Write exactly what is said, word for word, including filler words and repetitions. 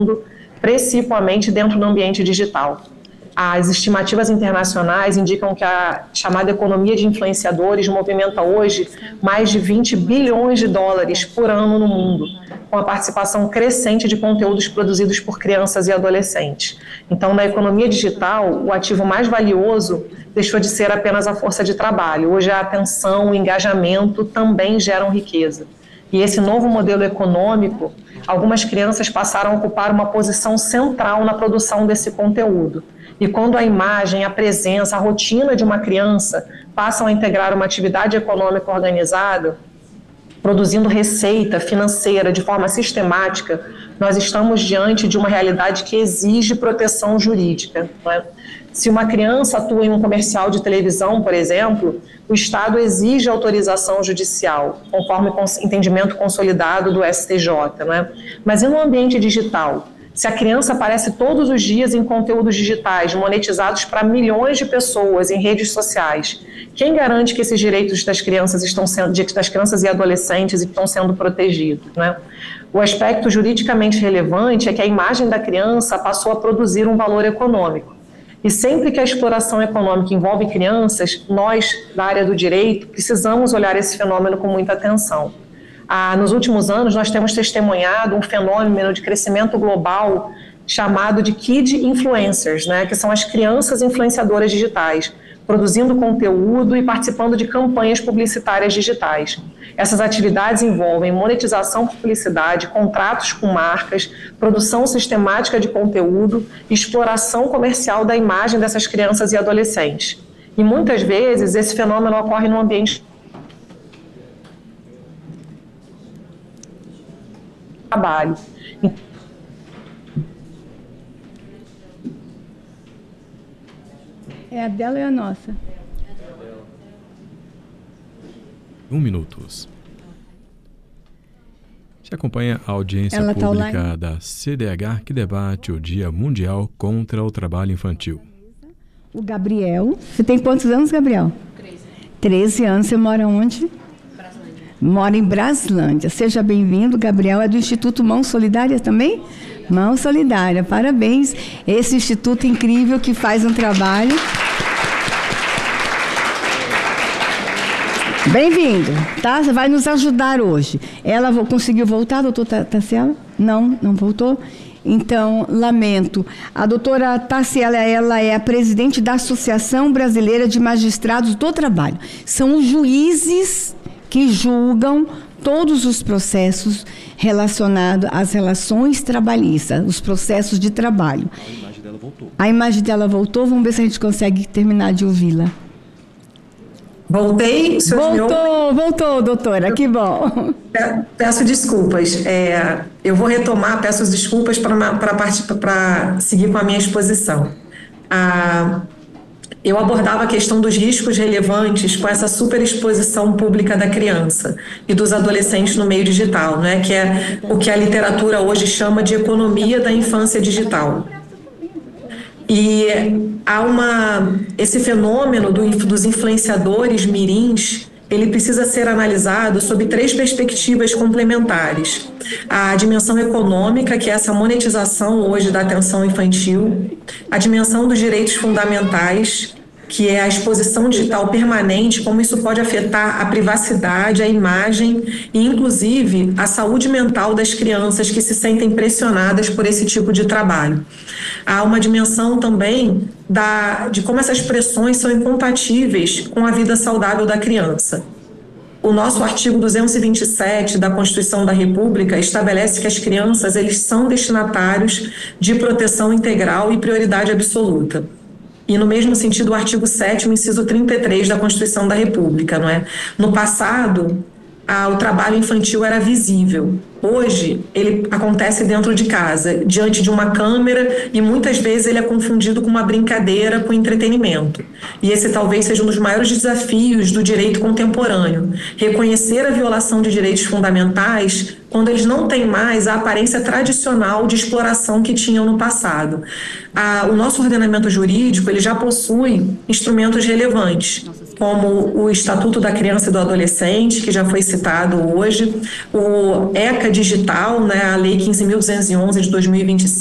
principalmente dentro do ambiente digital. As estimativas internacionais indicam que a chamada economia de influenciadores movimenta hoje mais de vinte bilhões de dólares por ano no mundo, com a participação crescente de conteúdos produzidos por crianças e adolescentes. Então, na economia digital, o ativo mais valioso deixou de ser apenas a força de trabalho. Hoje a atenção, o engajamento também geram riqueza. E esse novo modelo econômico, algumas crianças passaram a ocupar uma posição central na produção desse conteúdo. E quando a imagem, a presença, a rotina de uma criança passam a integrar uma atividade econômica organizada, produzindo receita financeira de forma sistemática, nós estamos diante de uma realidade que exige proteção jurídica, não é? Se uma criança atua em um comercial de televisão, por exemplo, o Estado exige autorização judicial, conforme o entendimento consolidado do S T J, não é? Mas e no ambiente digital? Se a criança aparece todos os dias em conteúdos digitais monetizados para milhões de pessoas em redes sociais, quem garante que esses direitos das crianças estão sendo, das crianças e adolescentes estão sendo protegidos, né? O aspecto juridicamente relevante é que a imagem da criança passou a produzir um valor econômico. E sempre que a exploração econômica envolve crianças, nós, da área do direito, precisamos olhar esse fenômeno com muita atenção. Ah, nos últimos anos, nós temos testemunhado um fenômeno de crescimento global chamado de Kid Influencers, né, que são as crianças influenciadoras digitais, produzindo conteúdo e participando de campanhas publicitárias digitais. Essas atividades envolvem monetização por publicidade, contratos com marcas, produção sistemática de conteúdo e exploração comercial da imagem dessas crianças e adolescentes. E muitas vezes esse fenômeno ocorre no ambiente trabalho. É a dela e a nossa. Um minutos. Você acompanha a audiência Ela tá pública online? da C D H que debate o Dia Mundial contra o Trabalho Infantil. O Gabriel. Você tem quantos anos, Gabriel? Treze. Treze anos. Você mora onde? Braslândia. Mora em Braslândia. Seja bem-vindo, Gabriel. É do Instituto Mão Solidária também? Mão Solidária. Parabéns. Esse instituto incrível que faz um trabalho. Bem-vindo, tá? Você vai nos ajudar hoje. Ela conseguiu voltar, doutor Tassiela? Não, não voltou? Então, lamento. A doutora Tassiela, ela é a presidente da Associação Brasileira de Magistrados do Trabalho. São os juízes que julgam todos os processos relacionados às relações trabalhistas, os processos de trabalho. A imagem dela voltou. A imagem dela voltou, vamos ver se a gente consegue terminar de ouvi-la. Voltei? Voltou, voltou, doutora, que bom. Peço desculpas. É, eu vou retomar, peço desculpas para seguir com a minha exposição. Ah, eu abordava a questão dos riscos relevantes com essa superexposição pública da criança e dos adolescentes no meio digital, né, que é o que a literatura hoje chama de economia da infância digital. E há uma, esse fenômeno do, dos influenciadores mirins, ele precisa ser analisado sob três perspectivas complementares. A dimensão econômica, que é essa monetização hoje da atenção infantil, a dimensão dos direitos fundamentais, que é a exposição digital permanente, como isso pode afetar a privacidade, a imagem e, inclusive, a saúde mental das crianças que se sentem pressionadas por esse tipo de trabalho. Há uma dimensão também da, de como essas pressões são incompatíveis com a vida saudável da criança. O nosso artigo duzentos e vinte e sete da Constituição da República estabelece que as crianças eles são destinatários de proteção integral e prioridade absoluta. E, no mesmo sentido, o artigo sétimo, inciso trinta e três da Constituição da República, não é? No passado, a, o trabalho infantil era visível. Hoje, ele acontece dentro de casa, diante de uma câmera, e muitas vezes ele é confundido com uma brincadeira, com entretenimento. E esse talvez seja um dos maiores desafios do direito contemporâneo. Reconhecer a violação de direitos fundamentais quando eles não têm mais a aparência tradicional de exploração que tinham no passado. Ah, o nosso ordenamento jurídico ele já possui instrumentos relevantes, como o Estatuto da Criança e do Adolescente, que já foi citado hoje, o ECA digital, né, a Lei quinze mil duzentos e onze de dois mil e vinte e cinco,